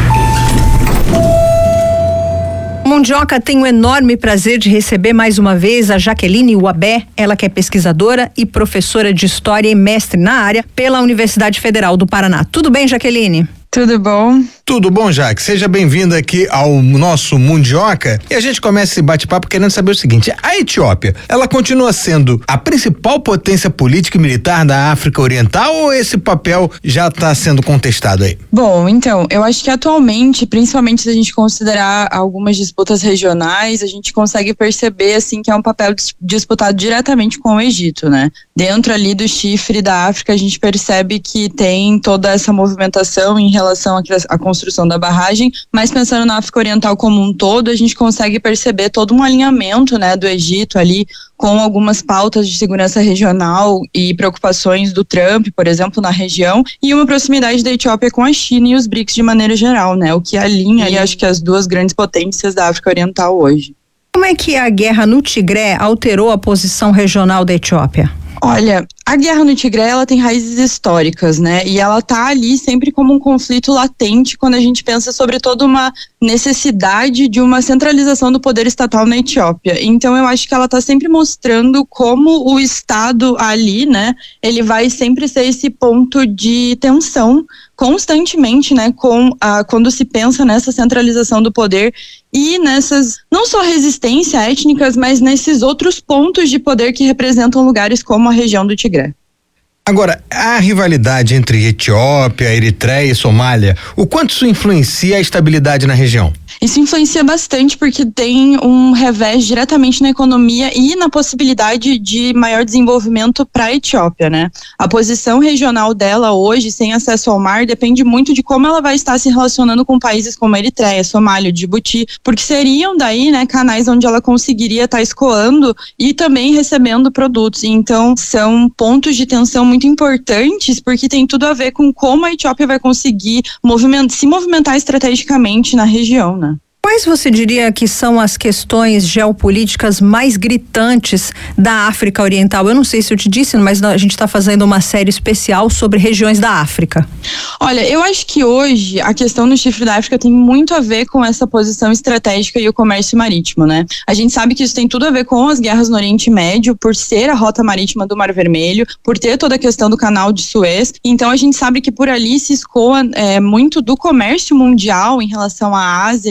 Mundioca tem o enorme prazer de receber mais uma vez a Jaqueline Uabé, ela que é pesquisadora e professora de História e mestre na área pela Universidade Federal do Paraná. Tudo bem, Jaqueline? Tudo bom? Tudo bom, Jaque. Seja bem-vinda aqui ao nosso Mundioca. E a gente começa esse bate-papo querendo saber o seguinte: a Etiópia, ela continua sendo a principal potência política e militar da África Oriental ou esse papel já está sendo contestado aí? Bom, então, eu acho que atualmente, principalmente se a gente considerar algumas disputas regionais, a gente consegue perceber, assim, que é um papel disputado diretamente com o Egito, né? Dentro ali do chifre da África, a gente percebe que tem toda essa movimentação em relação relação à construção da barragem, mas pensando na África Oriental como um todo, a gente consegue perceber todo um alinhamento, né, do Egito ali com algumas pautas de segurança regional e preocupações do Trump, por exemplo, na região, e uma proximidade da Etiópia com a China e os B R I C S de maneira geral, né, o que alinha ali, acho que as duas grandes potências da África Oriental hoje. Como é que a guerra no Tigré alterou a posição regional da Etiópia? Olha, a guerra no Tigré, ela tem raízes históricas, né? E ela tá ali sempre como um conflito latente quando a gente pensa sobre toda uma necessidade de uma centralização do poder estatal na Etiópia. Então eu acho que ela tá sempre mostrando como o Estado ali, né, ele vai sempre ser esse ponto de tensão constantemente, né, com a, quando se pensa nessa centralização do poder e nessas, não só resistências étnicas, mas nesses outros pontos de poder que representam lugares como a região do Tigré. Agora, a rivalidade entre Etiópia, Eritreia e Somália, o quanto isso influencia a estabilidade na região? Isso influencia bastante porque tem um revés diretamente na economia e na possibilidade de maior desenvolvimento para a Etiópia, né? A posição regional dela hoje, sem acesso ao mar, depende muito de como ela vai estar se relacionando com países como a Eritreia, Somália, Djibouti, porque seriam daí, né, canais onde ela conseguiria estar escoando e também recebendo produtos. Então, são pontos de tensão muito importantes porque tem tudo a ver com como a Etiópia vai conseguir movimento, se movimentar estrategicamente na região, né? Quais você diria que são as questões geopolíticas mais gritantes da África Oriental? Eu não sei se eu te disse, mas a gente está fazendo uma série especial sobre regiões da África. Olha, eu acho que hoje a questão do chifre da África tem muito a ver com essa posição estratégica e o comércio marítimo, né? A gente sabe que isso tem tudo a ver com as guerras no Oriente Médio, por ser a rota marítima do Mar Vermelho, por ter toda a questão do canal de Suez. Então a gente sabe que por ali se escoa é, muito do comércio mundial em relação à Ásia e toda a Europa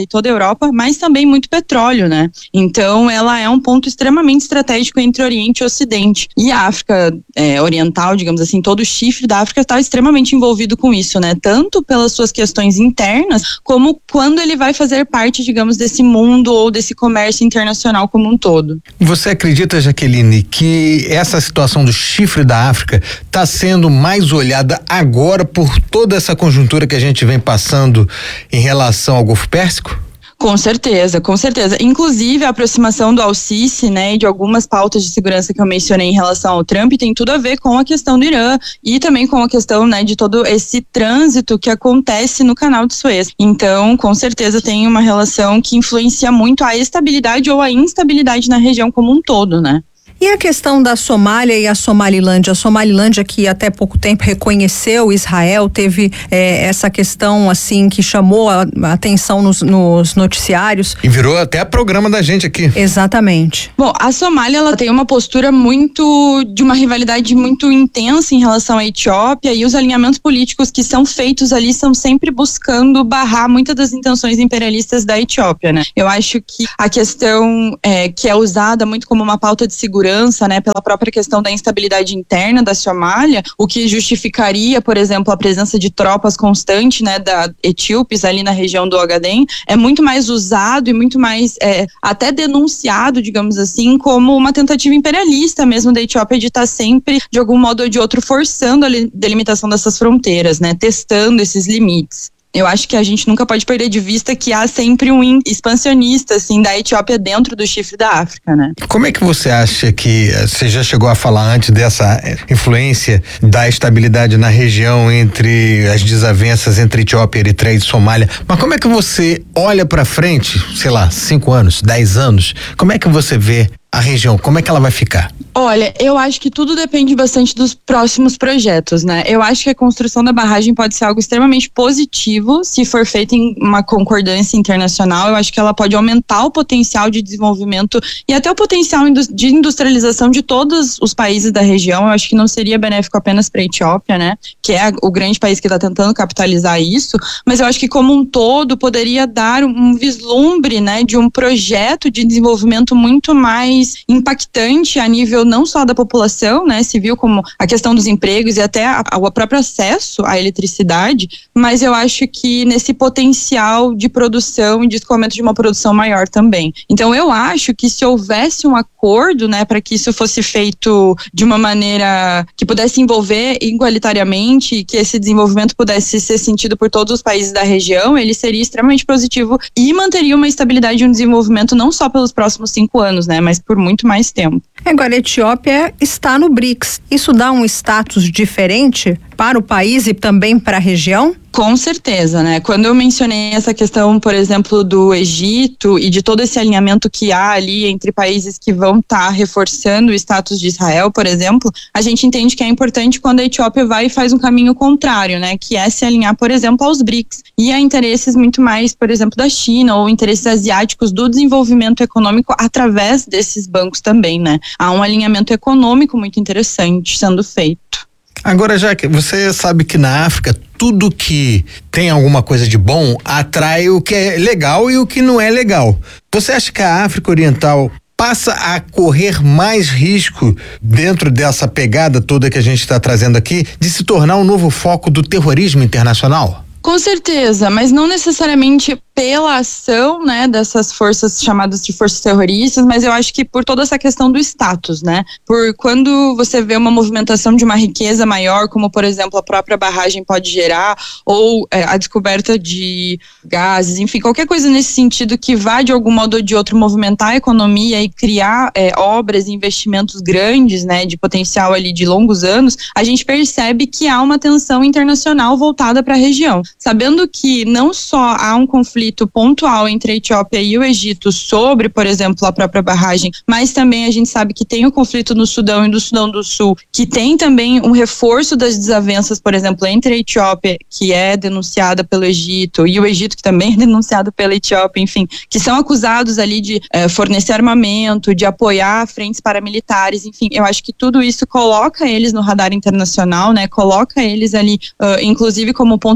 Europa, mas também muito petróleo, né? Então ela é um ponto extremamente estratégico entre Oriente e Ocidente. E a África é, Oriental, digamos assim, todo o chifre da África está extremamente envolvido com isso, né? Tanto pelas suas questões internas, como quando ele vai fazer parte, digamos, desse mundo ou desse comércio internacional como um todo. Você acredita, Jaqueline, que essa situação do chifre da África está sendo mais olhada agora por toda essa conjuntura que a gente vem passando em relação ao Golfo Pérsico? Com certeza, com certeza. Inclusive a aproximação do Al-Sisi, né, e de algumas pautas de segurança que eu mencionei em relação ao Trump tem tudo a ver com a questão do Irã e também com a questão, né, de todo esse trânsito que acontece no Canal de Suez. Então, com certeza tem uma relação que influencia muito a estabilidade ou a instabilidade na região como um todo, né? E a questão da Somália e a Somalilândia? A Somalilândia, que até pouco tempo reconheceu Israel, teve é, essa questão assim que chamou a, a atenção nos, nos noticiários. E virou até programa da gente aqui. Exatamente. Bom, a Somália, ela tem uma postura muito, de uma rivalidade muito intensa em relação à Etiópia, e os alinhamentos políticos que são feitos ali são sempre buscando barrar muitas das intenções imperialistas da Etiópia, né? Eu acho que a questão é, que é usada muito como uma pauta de segurança, né, pela própria questão da instabilidade interna da Somália, o que justificaria, por exemplo, a presença de tropas constante, né, da etíopes ali na região do Ogaden, é muito mais usado e muito mais é, até denunciado, digamos assim, como uma tentativa imperialista mesmo da Etiópia de estar sempre, de algum modo ou de outro, forçando a delimitação dessas fronteiras, né, testando esses limites. Eu acho que a gente nunca pode perder de vista que há sempre um expansionista, assim, da Etiópia dentro do chifre da África, né? Como é que você acha que, você já chegou a falar antes dessa influência da estabilidade na região entre as desavenças entre Etiópia, Eritreia e Somália, mas como é que você olha pra frente, sei lá, cinco anos, dez anos, como é que você vê a região, como é que ela vai ficar? Olha, eu acho que tudo depende bastante dos próximos projetos, né? Eu acho que a construção da barragem pode ser algo extremamente positivo se for feita em uma concordância internacional. Eu acho que ela pode aumentar o potencial de desenvolvimento e até o potencial de industrialização de todos os países da região. Eu acho que não seria benéfico apenas para a Etiópia, né? Que é o grande país que está tentando capitalizar isso, mas eu acho que como um todo poderia dar um vislumbre, né, de um projeto de desenvolvimento muito mais impactante a nível não só da população, né, civil, como a questão dos empregos e até a, a, o próprio acesso à eletricidade, mas eu acho que nesse potencial de produção e de escoamento de uma produção maior também. Então eu acho que se houvesse um acordo, né, para que isso fosse feito de uma maneira que pudesse envolver igualitariamente, que esse desenvolvimento pudesse ser sentido por todos os países da região, ele seria extremamente positivo e manteria uma estabilidade e um desenvolvimento não só pelos próximos cinco anos, né, mas por muito mais tempo. Agora, a Etiópia está no BRICS. Isso dá um status diferente para o país e também para a região? Com certeza, né? Quando eu mencionei essa questão, por exemplo, do Egito e de todo esse alinhamento que há ali entre países que vão estar tá reforçando o status de Israel, por exemplo, a gente entende que é importante quando a Etiópia vai e faz um caminho contrário, né? Que é se alinhar, por exemplo, aos BRICS e a interesses muito mais, por exemplo, da China ou interesses asiáticos do desenvolvimento econômico através desses bancos também, né? Há um alinhamento econômico muito interessante sendo feito. Agora, Jaque, você sabe que na África tudo que tem alguma coisa de bom atrai o que é legal e o que não é legal. Você acha que a África Oriental passa a correr mais risco dentro dessa pegada toda que a gente está trazendo aqui de se tornar um novo foco do terrorismo internacional? Com certeza, mas não necessariamente pela ação, né, dessas forças chamadas de forças terroristas, mas eu acho que por toda essa questão do status, né, por quando você vê uma movimentação de uma riqueza maior, como por exemplo a própria barragem pode gerar, ou é, a descoberta de gases, enfim, qualquer coisa nesse sentido que vá de algum modo ou de outro movimentar a economia e criar é, obras e investimentos grandes, né, de potencial ali de longos anos, a gente percebe que há uma tensão internacional voltada para a região. Sabendo que não só há um conflito pontual entre a Etiópia e o Egito sobre, por exemplo, a própria barragem, mas também a gente sabe que tem o conflito no Sudão e do Sudão do Sul, que tem também um reforço das desavenças, por exemplo, entre a Etiópia, que é denunciada pelo Egito, e o Egito, que também é denunciado pela Etiópia, enfim, que são acusados ali de eh, fornecer armamento, de apoiar frentes paramilitares, enfim, eu acho que tudo isso coloca eles no radar internacional, né, coloca eles ali, uh, inclusive como ponto de atenção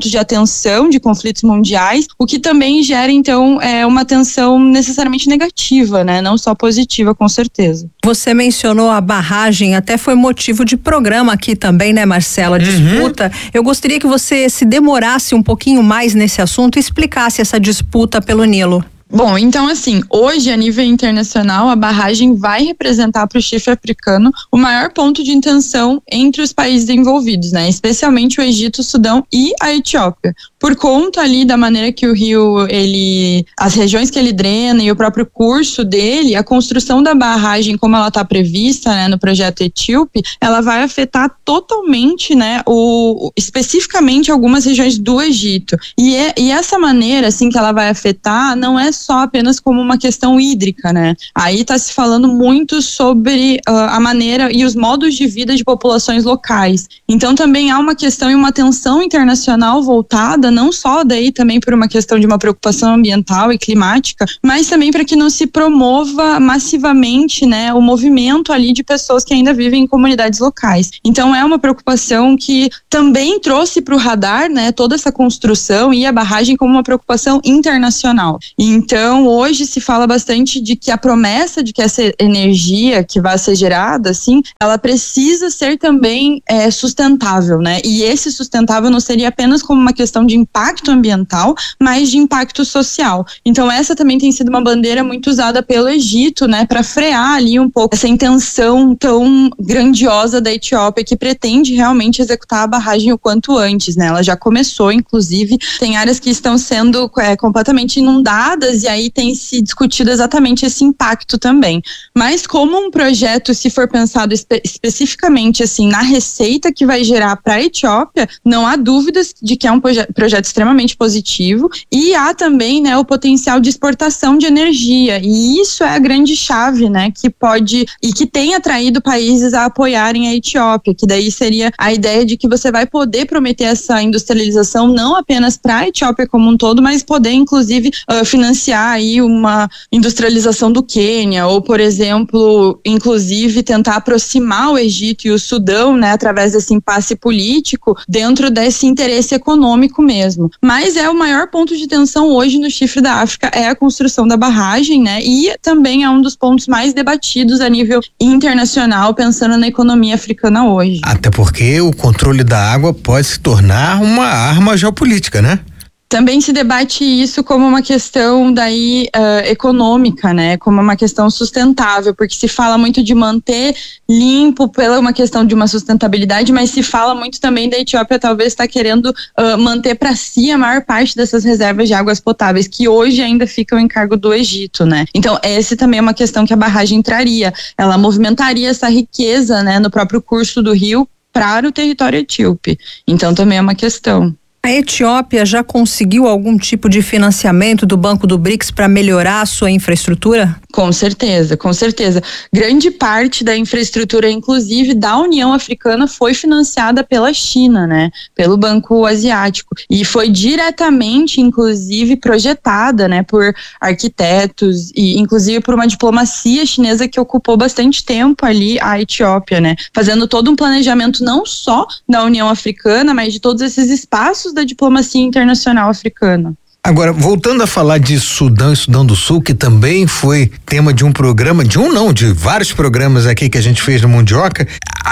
expansão de conflitos mundiais, o que também gera, então, é, uma tensão necessariamente negativa, né? Não só positiva, com certeza. Você mencionou a barragem, até foi motivo de programa aqui também, né, Marcela? A disputa. Uhum. Eu gostaria que você se demorasse um pouquinho mais nesse assunto e explicasse essa disputa pelo Nilo. Bom, então assim, hoje a nível internacional a barragem vai representar para o chifre africano o maior ponto de intenção entre os países envolvidos, né? Especialmente o Egito, o Sudão e a Etiópia. Por conta ali da maneira que o rio, ele, as regiões que ele drena e o próprio curso dele, a construção da barragem como ela está prevista, né, no projeto Etíope, ela vai afetar totalmente, né, o, especificamente algumas regiões do Egito. E, é, e essa maneira, assim, que ela vai afetar não é só apenas como uma questão hídrica, né? Aí está se falando muito sobre uh, a maneira e os modos de vida de populações locais. Então também há uma questão e uma atenção internacional voltada não só daí também por uma questão de uma preocupação ambiental e climática, mas também para que não se promova massivamente, né, o movimento ali de pessoas que ainda vivem em comunidades locais. Então é uma preocupação que também trouxe para o radar, né, toda essa construção e a barragem como uma preocupação internacional. Então hoje se fala bastante de que a promessa de que essa energia que vai ser gerada, assim, ela precisa ser também é, sustentável, né? E esse sustentável não seria apenas como uma questão de impacto ambiental, mas de impacto social. Então essa também tem sido uma bandeira muito usada pelo Egito, né, para frear ali um pouco essa intenção tão grandiosa da Etiópia, que pretende realmente executar a barragem o quanto antes, né? Ela já começou, inclusive, tem áreas que estão sendo é, completamente inundadas e aí tem se discutido exatamente esse impacto também. Mas como um projeto, se for pensado espe- especificamente assim na receita que vai gerar para a Etiópia, não há dúvidas de que é um proje- projeto extremamente positivo e há também, né, o potencial de exportação de energia, e isso é a grande chave, né, que pode e que tem atraído países a apoiarem a Etiópia, que daí seria a ideia de que você vai poder prometer essa industrialização não apenas para a Etiópia como um todo, mas poder inclusive uh, financiar aí uma industrialização do Quênia, ou por exemplo, inclusive tentar aproximar o Egito e o Sudão, né, através desse impasse político dentro desse interesse econômico mesmo. Mas é o maior ponto de tensão hoje no chifre da África, é a construção da barragem, né, e também é um dos pontos mais debatidos a nível internacional, pensando na economia africana hoje. Até porque o controle da água pode se tornar uma arma geopolítica, né? Também se debate isso como uma questão daí uh, econômica, né, como uma questão sustentável, porque se fala muito de manter limpo pela uma questão de uma sustentabilidade, mas se fala muito também da Etiópia talvez estar tá querendo uh, manter para si a maior parte dessas reservas de águas potáveis, que hoje ainda ficam em cargo do Egito, né. Então essa também é uma questão que a barragem traria, ela movimentaria essa riqueza, né, no próprio curso do rio para o território etíope, então também é uma questão. A Etiópia já conseguiu algum tipo de financiamento do Banco do BRICS para melhorar a sua infraestrutura? Com certeza, com certeza. Grande parte da infraestrutura, inclusive da União Africana, foi financiada pela China, né? Pelo Banco Asiático. E foi diretamente, inclusive, projetada, né? Por arquitetos e, inclusive, por uma diplomacia chinesa que ocupou bastante tempo ali a Etiópia, né? Fazendo todo um planejamento não só da União Africana, mas de todos esses espaços da diplomacia internacional africana. Agora, voltando a falar de Sudão e Sudão do Sul, que também foi tema de um programa, de um não, de vários programas aqui que a gente fez no Mundioca,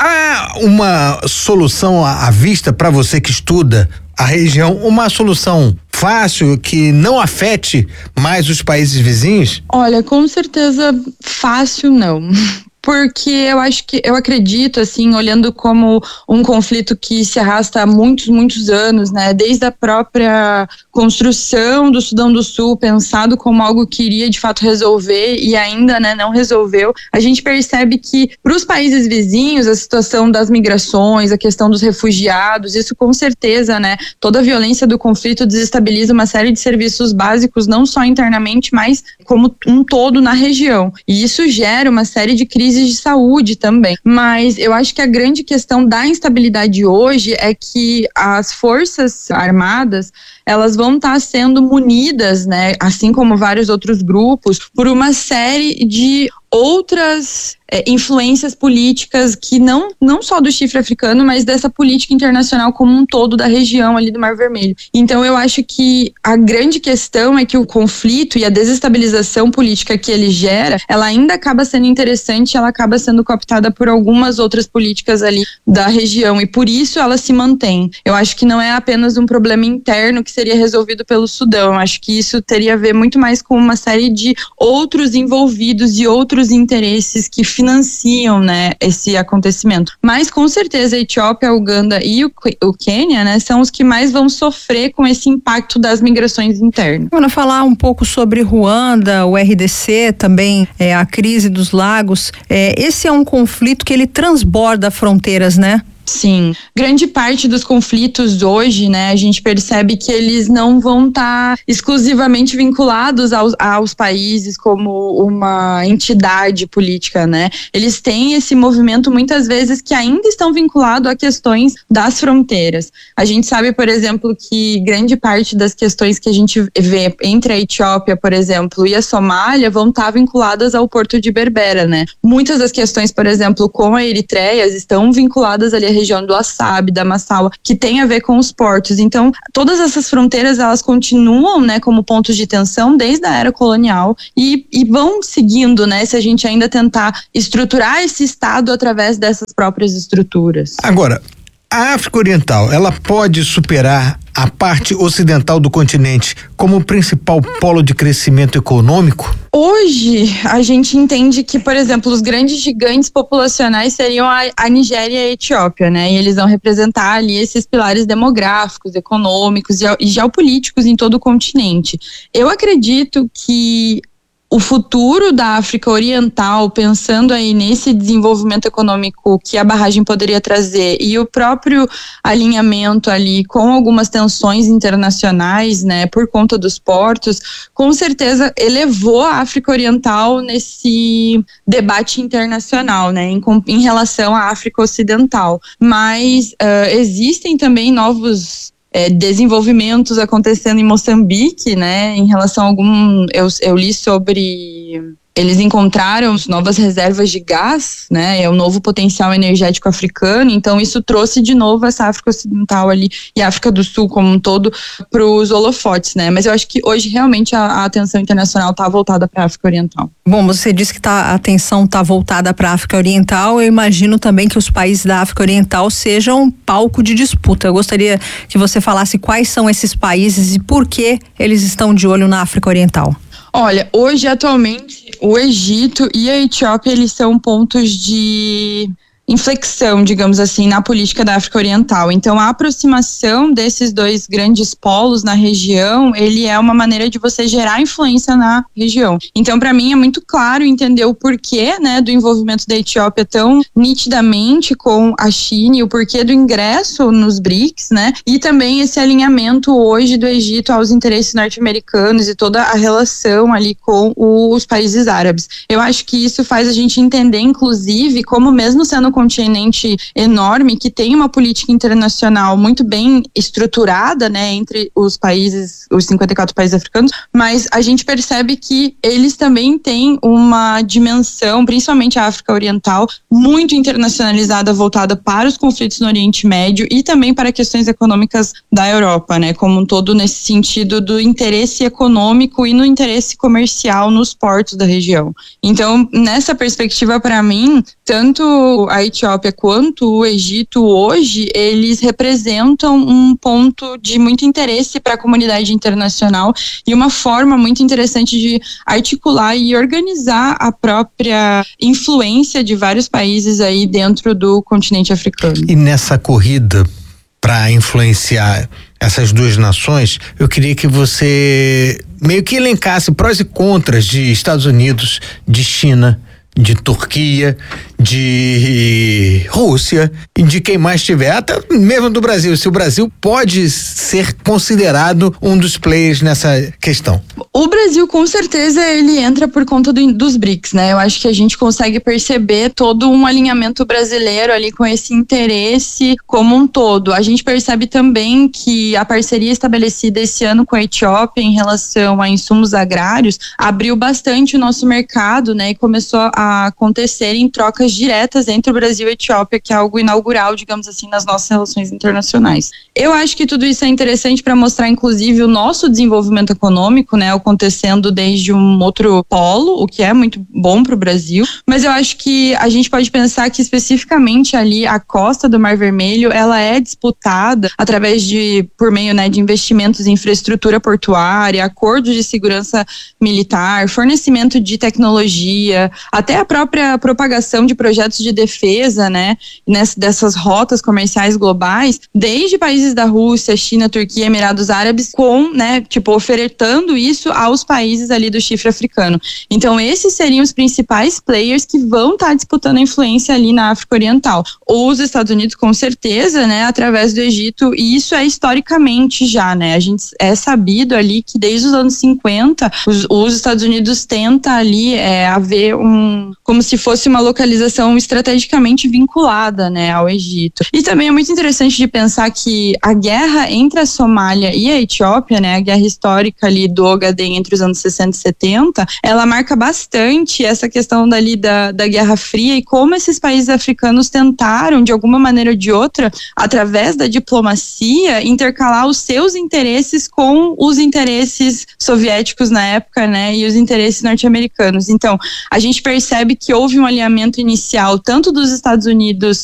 há uma solução à vista para você que estuda a região, uma solução fácil que não afete mais os países vizinhos? Olha, com certeza fácil não. Porque eu acho que, eu acredito, assim, olhando como um conflito que se arrasta há muitos, muitos anos, né, desde a própria construção do Sudão do Sul, pensado como algo que iria de fato resolver e ainda, né, não resolveu, a gente percebe que para os países vizinhos, a situação das migrações, a questão dos refugiados, isso com certeza, né, toda a violência do conflito desestabiliza uma série de serviços básicos, não só internamente, mas como um todo na região. E isso gera uma série de crises de saúde também, mas eu acho que a grande questão da instabilidade hoje é que as forças armadas, elas vão estar sendo munidas, né, assim como vários outros grupos, por uma série de outras é, influências políticas que não, não só do chifre africano, mas dessa política internacional como um todo da região ali do Mar Vermelho. Então eu acho que a grande questão é que o conflito e a desestabilização política que ele gera, ela ainda acaba sendo interessante, ela acaba sendo cooptada por algumas outras políticas ali da região e por isso ela se mantém. Eu acho que não é apenas um problema interno que seria resolvido pelo Sudão, eu acho que isso teria a ver muito mais com uma série de outros envolvidos e outros interesses que financiam, né, esse acontecimento. Mas com certeza a Etiópia, a Uganda e o, o Quênia, né, são os que mais vão sofrer com esse impacto das migrações internas. Vamos falar um pouco sobre Ruanda, o R D C, também é, a crise dos lagos. É, esse é um conflito que ele transborda fronteiras, né? Sim, grande parte dos conflitos hoje, né, a gente percebe que eles não vão estar tá exclusivamente vinculados aos, aos países como uma entidade política, né, eles têm esse movimento muitas vezes que ainda estão vinculados a questões das fronteiras. A gente sabe, por exemplo, que grande parte das questões que a gente vê entre a Etiópia, por exemplo, e a Somália vão estar tá vinculadas ao porto de Berbera, né. Muitas das questões, por exemplo, com a Eritreia estão vinculadas ali região do Assab, da Massawa, que tem a ver com os portos. Então, todas essas fronteiras, elas continuam, né, como pontos de tensão desde a era colonial e, e vão seguindo, né, se a gente ainda tentar estruturar esse Estado através dessas próprias estruturas. Agora, a África Oriental, ela pode superar a parte ocidental do continente como o principal polo de crescimento econômico? Hoje, a gente entende que, por exemplo, os grandes gigantes populacionais seriam a, a Nigéria e a Etiópia, né? E eles vão representar ali esses pilares demográficos, econômicos e, e geopolíticos em todo o continente. Eu acredito que o futuro da África Oriental, pensando aí nesse desenvolvimento econômico que a barragem poderia trazer e o próprio alinhamento ali com algumas tensões internacionais, né, por conta dos portos, com certeza elevou a África Oriental nesse debate internacional, né, em, em relação à África Ocidental. Mas uh, existem também novos É, desenvolvimentos acontecendo em Moçambique, né, em relação a algum, eu, eu li sobre, eles encontraram novas reservas de gás, né, é um novo potencial energético africano, então isso trouxe de novo essa África Ocidental ali e a África do Sul como um todo para os holofotes, né, mas eu acho que hoje realmente a, a atenção internacional está voltada para a África Oriental. Bom, você disse que tá, a atenção está voltada para a África Oriental, eu imagino também que os países da África Oriental sejam um palco de disputa. Eu gostaria que você falasse quais são esses países e por que eles estão de olho na África Oriental. Olha, hoje atualmente o Egito e a Etiópia, eles são pontos de inflexão, digamos assim, na política da África Oriental. Então, a aproximação desses dois grandes polos na região, ele é uma maneira de você gerar influência na região. Então, para mim, é muito claro entender o porquê, né, do envolvimento da Etiópia tão nitidamente com a China e o porquê do ingresso nos BRICS, né, e também esse alinhamento hoje do Egito aos interesses norte-americanos e toda a relação ali com os países árabes. Eu acho que isso faz a gente entender, inclusive, como mesmo sendo continente enorme, que tem uma política internacional muito bem estruturada, né, entre os países, os cinquenta e quatro países africanos, mas a gente percebe que eles também têm uma dimensão, principalmente a África Oriental, muito internacionalizada, voltada para os conflitos no Oriente Médio e também para questões econômicas da Europa, né, como um todo nesse sentido do interesse econômico e no interesse comercial nos portos da região. Então, nessa perspectiva, para mim, tanto a Etiópia quanto o Egito hoje, eles representam um ponto de muito interesse para a comunidade internacional e uma forma muito interessante de articular e organizar a própria influência de vários países aí dentro do continente africano. E nessa corrida para influenciar essas duas nações, eu queria que você meio que elencasse prós e contras de Estados Unidos, de China, de Turquia, de Rússia e de quem mais tiver, até mesmo do Brasil. Se o Brasil pode ser considerado um dos players nessa questão. O Brasil, com certeza, ele entra por conta do, dos BRICS, né? Eu acho que a gente consegue perceber todo um alinhamento brasileiro ali com esse interesse como um todo. A gente percebe também que a parceria estabelecida esse ano com a Etiópia em relação a insumos agrários abriu bastante o nosso mercado, né? E começou a acontecer em trocas diretas entre o Brasil e a Etiópia, que é algo inaugural, digamos assim, nas nossas relações internacionais. Eu acho que tudo isso é interessante para mostrar, inclusive, o nosso desenvolvimento econômico, né? Acontecendo desde um outro polo, o que é muito bom para o Brasil. Mas eu acho que a gente pode pensar que especificamente ali a costa do Mar Vermelho, ela é disputada através de, por meio, né, de investimentos em infraestrutura portuária, acordos de segurança militar, fornecimento de tecnologia, até a própria propagação de projetos de defesa, né, nessas, dessas rotas comerciais globais, desde países da Rússia, China, Turquia, Emirados Árabes, com, né, tipo, ofertando isso aos países ali do chifre africano. Então, esses seriam os principais players que vão estar tá disputando a influência ali na África Oriental. Os Estados Unidos, com certeza, né, através do Egito, e isso é historicamente já, né, a gente é sabido ali que desde os anos cinquenta, os, os Estados Unidos tenta ali é, haver um, como se fosse uma localização estrategicamente vinculada, né, ao Egito. E também é muito interessante de pensar que a guerra entre a Somália e a Etiópia, né, a guerra histórica ali do Ogaden entre os anos sessenta e setenta, ela marca bastante essa questão dali da, da Guerra Fria e como esses países africanos tentaram, de alguma maneira ou de outra, através da diplomacia, intercalar os seus interesses com os interesses soviéticos na época, né, e os interesses norte-americanos. Então, a gente percebe que houve um alinhamento inicial tanto dos Estados Unidos